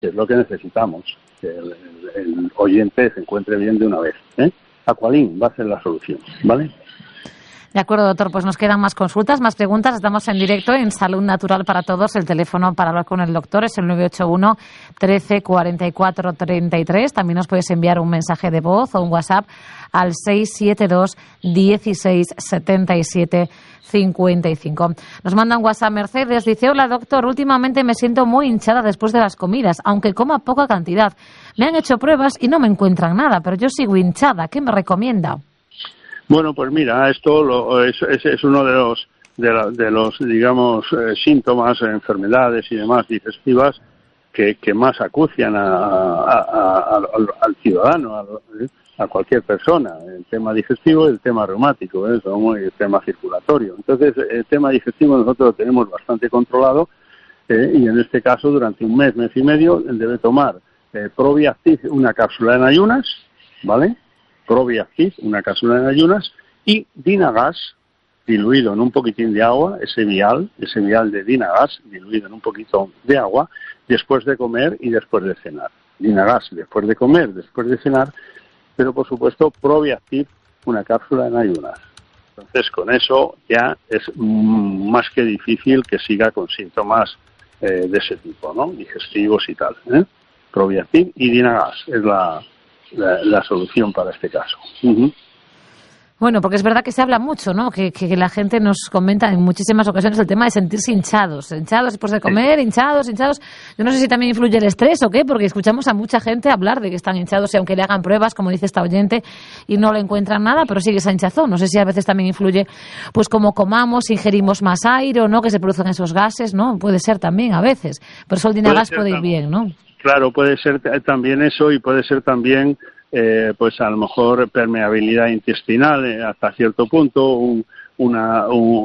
que es lo que necesitamos, que el oyente se encuentre bien de una vez. Aqualin va a ser la solución, ¿vale? De acuerdo, doctor. Pues nos quedan más consultas, más preguntas. Estamos en directo en Salud Natural para Todos. El teléfono para hablar con el doctor es el 981 13 44 33. También nos puedes enviar un mensaje de voz o un WhatsApp al 672 16 77 55. Nos manda un WhatsApp Mercedes. Dice: hola, doctor. Últimamente me siento muy hinchada después de las comidas, aunque coma poca cantidad. Me han hecho pruebas y no me encuentran nada, pero yo sigo hinchada. ¿Qué me recomienda? Bueno, pues mira, esto es uno de los digamos, síntomas, enfermedades y demás digestivas que más acucian al ciudadano, a cualquier persona. El tema digestivo y el tema reumático, el tema circulatorio. Entonces, el tema digestivo nosotros lo tenemos bastante controlado y en este caso durante un mes y medio debe tomar Probiactiv, una cápsula en ayunas, ¿vale? Probiactiv, una cápsula en ayunas, y Dinagas, diluido en un poquitín de agua, ese vial de Dinagas, diluido en un poquito de agua, después de comer y después de cenar. Dinagas después de comer, después de cenar, pero por supuesto Probiactiv, una cápsula en ayunas. Entonces con eso ya es más que difícil que siga con síntomas de ese tipo, ¿no? Digestivos y tal. Probiactiv y Dinagas es la solución para este caso. Bueno, porque es verdad que se habla mucho, ¿no? Que la gente nos comenta en muchísimas ocasiones el tema de sentirse hinchados después de comer, hinchados. Yo no sé si también influye el estrés o qué, porque escuchamos a mucha gente hablar de que están hinchados y aunque le hagan pruebas, como dice esta oyente, y no le encuentran nada, pero sigue esa hinchazón. No sé si a veces también influye, pues como comamos, ingerimos más aire o no, que se producen esos gases, ¿no? Puede ser también a veces. Por eso el Dinagas puede ir bien, ¿no? Claro, puede ser también eso y puede ser también pues a lo mejor permeabilidad intestinal hasta cierto punto, una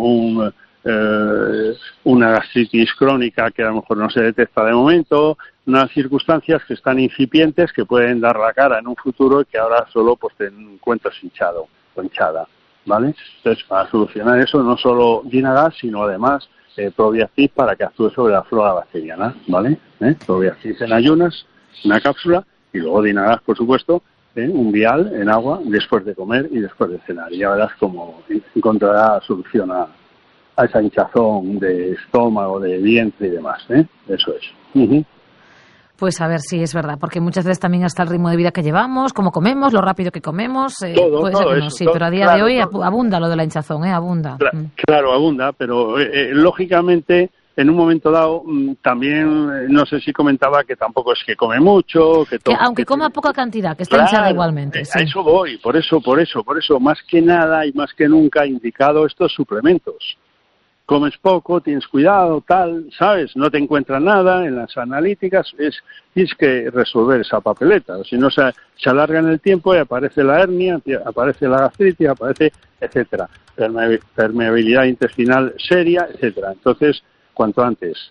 gastritis crónica que a lo mejor no se detecta de momento, unas circunstancias que están incipientes que pueden dar la cara en un futuro y que ahora solo pues te encuentras hinchado o hinchada, ¿vale? Entonces para solucionar eso no solo Dinagas sino además Probiactiv para que actúe sobre la flora bacteriana, ¿vale? Probiactiv en ayunas, una cápsula y luego Dinagas por supuesto, un vial en agua después de comer y después de cenar. Y ya verás cómo encontrará solución a esa hinchazón de estómago, de vientre y demás. Eso es. Pues a ver si es verdad, porque muchas veces también hasta el ritmo de vida que llevamos, cómo comemos, lo rápido que comemos, puede ser que no, sí, pero a día de hoy abunda lo de la hinchazón, abunda. Claro, abunda, pero lógicamente en un momento dado también, no sé si comentaba que tampoco es que come mucho, aunque coma poca cantidad, que está hinchada igualmente. Sí. A eso voy, por eso, más que nada y más que nunca he indicado estos suplementos. Comes poco, tienes cuidado, tal, ¿sabes? No te encuentras nada en las analíticas, tienes que resolver esa papeleta, si no se alarga en el tiempo y aparece la hernia, aparece la gastritis, aparece, etcétera, permeabilidad intestinal seria, etcétera. Entonces, cuanto antes,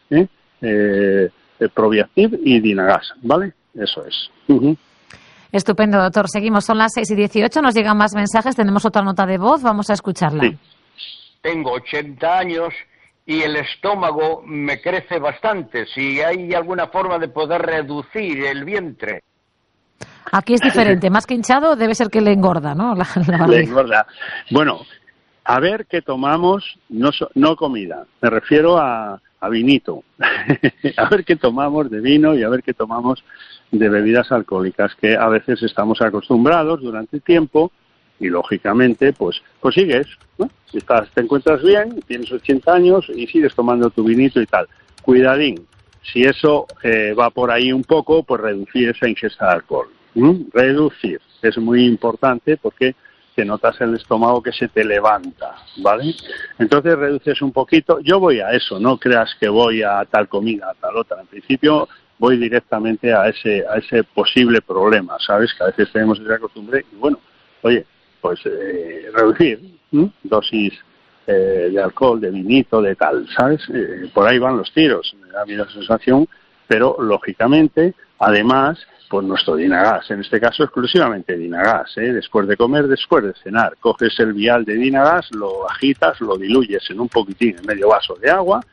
Probiactiv y Dinagas, ¿vale? Eso es. Estupendo, doctor. Seguimos, son las 6:18, nos llegan más mensajes, tenemos otra nota de voz, vamos a escucharla. Sí. Tengo 80 años y el estómago me crece bastante. Si hay alguna forma de poder reducir el vientre. Aquí es diferente, más que hinchado debe ser que le engorda, ¿no? Le engorda. Bueno, a ver qué tomamos, no comida, me refiero a vinito. A ver qué tomamos de vino y a ver qué tomamos de bebidas alcohólicas, que a veces estamos acostumbrados durante tiempo y lógicamente pues sigues, ¿no? Si te encuentras bien, tienes 80 años y sigues tomando tu vinito y tal. Cuidadín, si eso va por ahí un poco, pues reducir esa ingesta de alcohol. Reducir, es muy importante porque te notas el estómago que se te levanta, ¿vale? Entonces reduces un poquito. Yo voy a eso, no creas que voy a tal comida, a tal otra. En principio voy directamente a ese posible problema, ¿sabes? Que a veces tenemos esa costumbre y bueno, oye, pues reducir dosis de alcohol, de vinito, de tal, ¿sabes? Por ahí van los tiros, me da mí la sensación, pero lógicamente, además, pues nuestro Dinagas, en este caso exclusivamente Dinagas, después de comer, después de cenar, coges el vial de Dinagas, lo agitas, lo diluyes en un poquitín, en medio vaso de agua,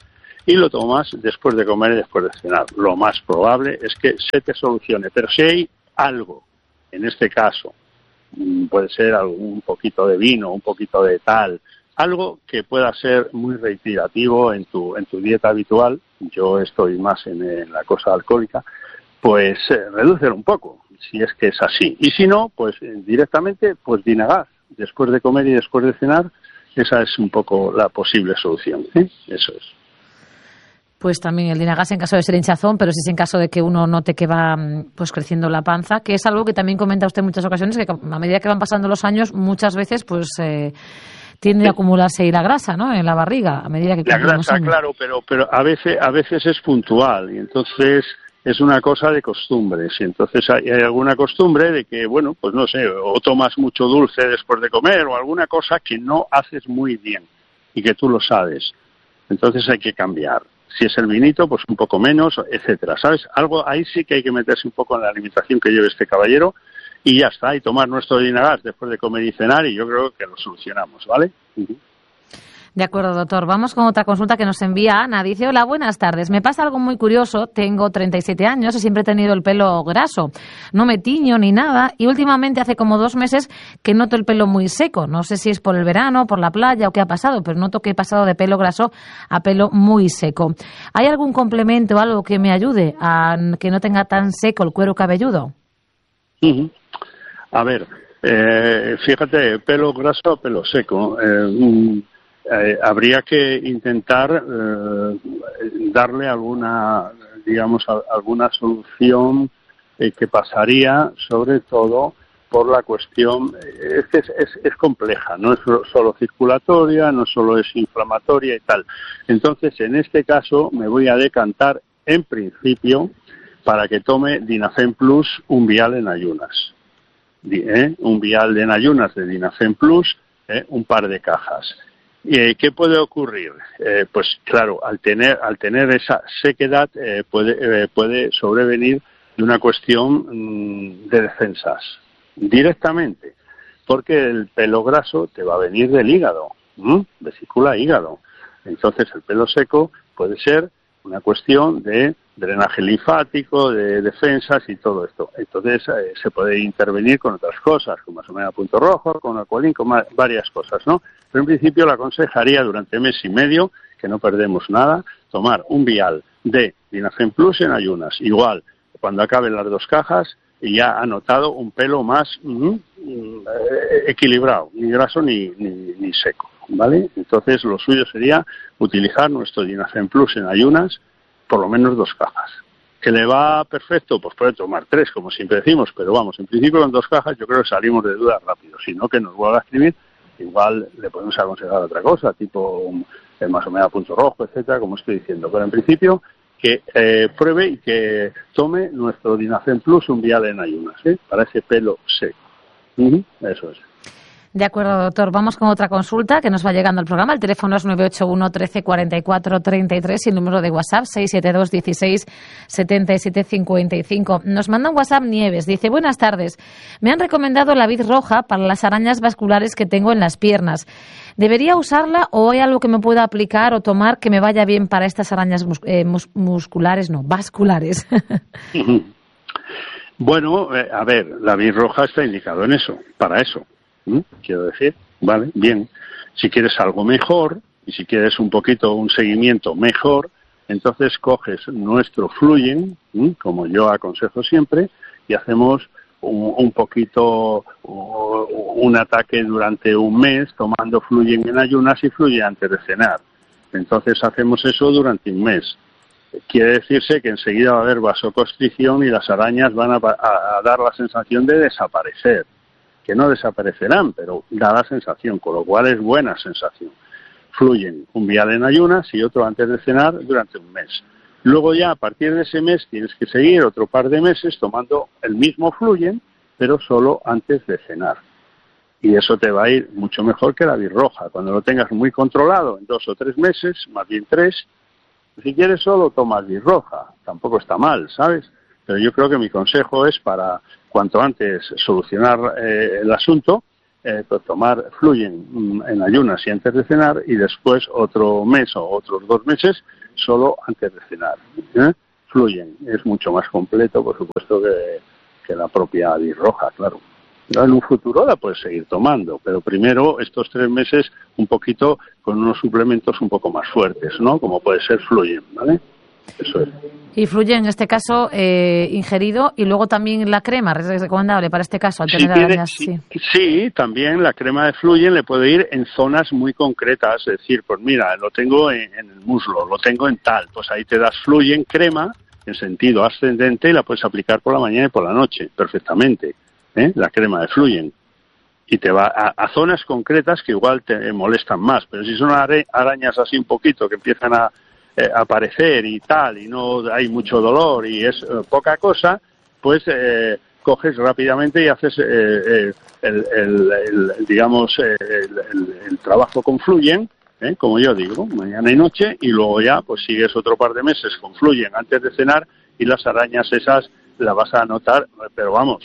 y lo tomas después de comer y después de cenar. Lo más probable es que se te solucione, pero si hay algo, en este caso, puede ser un poquito de vino, un poquito de tal, algo que pueda ser muy reiterativo en tu dieta habitual, yo estoy más en la cosa alcohólica, pues redúcelo un poco, si es que es así. Y si no, pues directamente, pues Dinagas, después de comer y después de cenar, esa es un poco la posible solución, ¿eh? Eso es. Pues también el Dinagas en caso de ser hinchazón, pero si es en caso de que uno note que va pues creciendo la panza, que es algo que también comenta usted en muchas ocasiones, que a medida que van pasando los años, muchas veces pues tiende a acumularse ahí la grasa, ¿no? En la barriga, a medida que la grasa, claro, pero a veces es puntual y entonces es una cosa de costumbres. Y entonces hay alguna costumbre de que, bueno, pues no sé, o tomas mucho dulce después de comer o alguna cosa que no haces muy bien y que tú lo sabes. Entonces hay que cambiar. Si es el vinito, pues un poco menos, etcétera, ¿sabes? Algo ahí sí que hay que meterse un poco en la alimentación que lleve este caballero y ya está, y tomar nuestro Dinagas después de comer y cenar y yo creo que lo solucionamos, ¿vale? De acuerdo, doctor. Vamos con otra consulta que nos envía Ana. Dice, hola, buenas tardes. Me pasa algo muy curioso. Tengo 37 años y siempre he tenido el pelo graso. No me tiño ni nada y últimamente hace como 2 meses que noto el pelo muy seco. No sé si es por el verano, por la playa o qué ha pasado, pero noto que he pasado de pelo graso a pelo muy seco. ¿Hay algún complemento o algo que me ayude a que no tenga tan seco el cuero cabelludo? A ver, fíjate, pelo graso, pelo seco. Habría que intentar darle alguna solución que pasaría sobre todo por la cuestión, es compleja, no es solo circulatoria, no solo es inflamatoria y tal. Entonces, en este caso, me voy a decantar, en principio, para que tome Dinafem Plus un vial en ayunas. Un vial en ayunas de Dinafem Plus, un par de cajas. ¿Qué puede ocurrir? Pues claro, al tener esa sequedad puede sobrevenir de una cuestión de defensas directamente, porque el pelo graso te va a venir del hígado, vesícula-hígado. Entonces el pelo seco puede ser una cuestión de drenaje linfático, de defensas y todo esto. Entonces se puede intervenir con otras cosas, con Masomea punto rojo, con Aqualin, con varias cosas, ¿no? Pero en principio le aconsejaría durante mes y medio, que no perdemos nada, tomar un vial de Dinafem Plus en ayunas. Igual, cuando acaben las 2 cajas, y ya ha notado un pelo más equilibrado, ni graso ni seco, ¿vale? Entonces lo suyo sería utilizar nuestro Dinafem Plus en ayunas, por lo menos 2 cajas. ¿Que le va perfecto? Pues puede tomar 3, como siempre decimos, pero vamos, en principio con 2 cajas yo creo que salimos de dudas rápido, si no que nos vuelva a escribir, igual le podemos aconsejar otra cosa, tipo el Masomea punto rojo, etcétera, como estoy diciendo, pero en principio que pruebe y que tome nuestro Dinafem Plus un vial en ayunas, para ese pelo seco. Eso es. De acuerdo, doctor. Vamos con otra consulta que nos va llegando al programa. El teléfono es 981 13 44 33 y el número de WhatsApp 672 16 77 55. Nos manda un WhatsApp Nieves. Dice, buenas tardes. Me han recomendado la vid roja para las arañas vasculares que tengo en las piernas. ¿Debería usarla o hay algo que me pueda aplicar o tomar que me vaya bien para estas arañas vasculares? Bueno, a ver, la vid roja está indicado en eso, para eso. Quiero decir, vale, bien. Si quieres algo mejor y si quieres un seguimiento mejor, entonces coges nuestro Fluyen, como yo aconsejo siempre, y hacemos un ataque durante un mes tomando Fluyen en ayunas y Fluyen antes de cenar. Entonces hacemos eso durante un mes. Quiere decirse que enseguida va a haber vasoconstricción y las arañas van a dar la sensación de desaparecer. Que no desaparecerán, pero da la sensación, con lo cual es buena sensación. Fluyen un vial en ayunas y otro antes de cenar durante un mes. Luego ya a partir de ese mes tienes que seguir otro par de meses tomando el mismo Fluyen, pero solo antes de cenar. Y eso te va a ir mucho mejor que la vid roja. Cuando lo tengas muy controlado en 2 o 3 meses, más bien 3, si quieres solo tomas vid roja. Tampoco está mal, ¿sabes? Pero yo creo que mi consejo es para cuanto antes solucionar el asunto, pues tomar Fluyen en ayunas y antes de cenar y después otro mes o otros 2 meses solo antes de cenar. Fluyen, es mucho más completo, por supuesto, que la propia Disroja, claro. En un futuro la puedes seguir tomando, pero primero estos 3 meses un poquito con unos suplementos un poco más fuertes, ¿no? Como puede ser Fluyen, ¿vale? Eso es. Y Fluyen en este caso ingerido, y luego también la crema, ¿es recomendable para este caso al tener arañas? Sí, también la crema de Fluyen le puede ir en zonas muy concretas, es decir, pues mira, lo tengo en el muslo, lo tengo en tal, pues ahí te das Fluyen crema en sentido ascendente y la puedes aplicar por la mañana y por la noche, perfectamente. La crema de Fluyen, y te va a zonas concretas que igual te molestan más, pero si son arañas así un poquito que empiezan a aparecer y tal, y no hay mucho dolor y es poca cosa, pues coges rápidamente y haces el trabajo con Fluyen, como yo digo, mañana y noche, y luego ya pues sigues otro par de meses con Fluyen antes de cenar, y las arañas esas las vas a notar, pero vamos,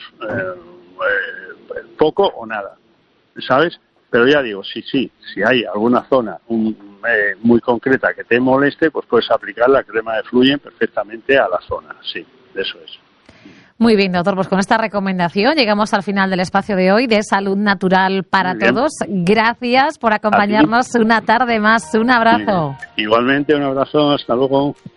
poco o nada, ¿sabes? Pero ya digo, si hay alguna zona muy concreta que te moleste, pues puedes aplicar la crema de Fluyen perfectamente a la zona, sí, eso es. Muy bien, doctor, pues con esta recomendación llegamos al final del espacio de hoy de Salud Natural para Todos. Gracias por acompañarnos una tarde más. Un abrazo. Igualmente, un abrazo. Hasta luego.